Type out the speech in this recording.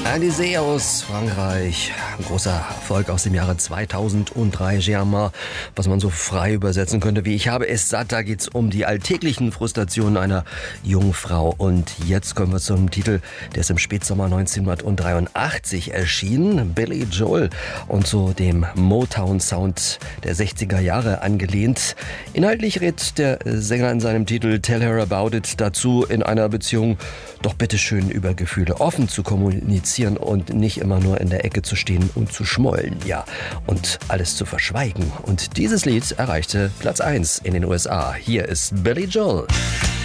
Alizée aus Frankreich. Ein großer Erfolg aus dem Jahre 2003. Germain, was man so frei übersetzen könnte wie ich habe es satt. Da geht's um die alltäglichen Frustrationen einer jungen Frau. Und jetzt kommen wir zum Titel, der ist im Spätsommer 1983 erschienen. Billy Joel und so dem Motown-Sound der 60er Jahre angelehnt. Inhaltlich rät der Sänger in seinem Titel Tell Her About It dazu, in einer Beziehung doch bitteschön über Gefühle offen zu kommunizieren und nicht immer nur in der Ecke zu stehen und zu schmollen, ja, und alles zu verschweigen. Und dieses Lied erreichte Platz 1 in den USA. Hier ist Billy Joel.